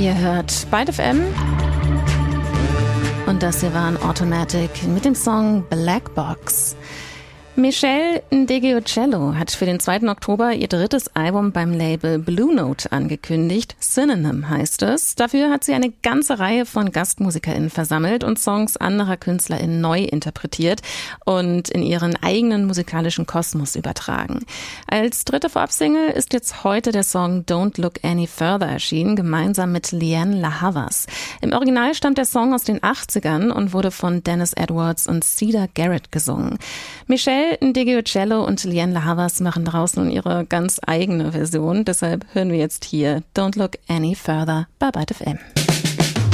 Ihr hört Byte FM und das hier war ein Automatic mit dem Song Black Box. Michelle Ndegeocello hat für den 2. Oktober ihr drittes Album beim Label Blue Note angekündigt. Synonym heißt es. Dafür hat sie eine ganze Reihe von GastmusikerInnen versammelt und Songs anderer KünstlerInnen neu interpretiert und in ihren eigenen musikalischen Kosmos übertragen. Als dritte Vorabsingle ist jetzt heute der Song Don't Look Any Further erschienen, gemeinsam mit Lianne La Havas. Im Original stammt der Song aus den 80ern und wurde von Dennis Edwards und Cedar Garrett gesungen. Michelle Ndegeocello und Lianne La Havas machen daraus nun ihre ganz eigene Version. Deshalb hören wir jetzt hier Don't Look Any Further bei Byte FM.